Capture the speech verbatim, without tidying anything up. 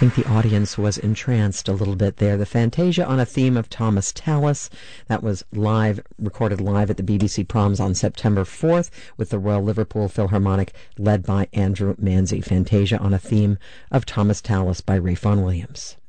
think the audience was entranced a little bit there. The Fantasia on a theme of Thomas Tallis. That was live, recorded live at the B B C Proms on September fourth with the Royal Liverpool Philharmonic led by Andrew Manzi. Fantasia on a theme of Thomas Tallis by Ralph Vaughan Williams.